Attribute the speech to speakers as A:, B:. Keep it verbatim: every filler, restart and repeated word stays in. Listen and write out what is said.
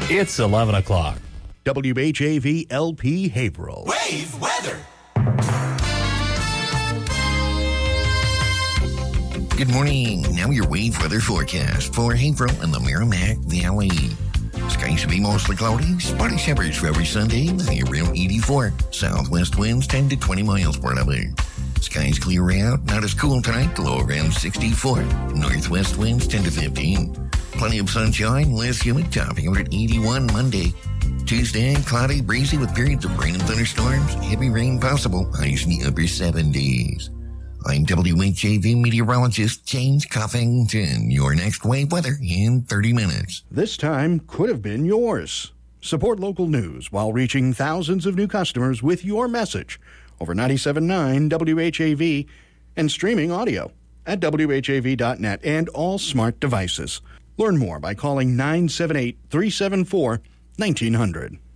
A: It's eleven o'clock. W H A V L P Haverhill.
B: Wave weather.
C: Good morning. Now your wave weather forecast for Haverhill and the Merrimack Valley. Skies should be mostly cloudy. Spotty showers for every Sunday. High around eighty-four. Southwest winds ten to twenty miles per hour. Skies clear out. Not as cool tonight. Low around sixty-four. Northwest winds ten to fifteen. Plenty of sunshine. Less humid. Topping out at eighty-one Monday. Tuesday, cloudy, breezy with periods of rain and thunderstorms. Heavy rain possible. Highs in the upper seventies. I'm W H A V meteorologist James Coffington. Your next wave weather in thirty minutes.
A: This time could have been yours. Support local news while reaching thousands of new customers with your message over ninety-seven point nine W H A V and streaming audio at W H A V dot net and all smart devices. Learn more by calling nine seven eight, three seven four, nineteen hundred.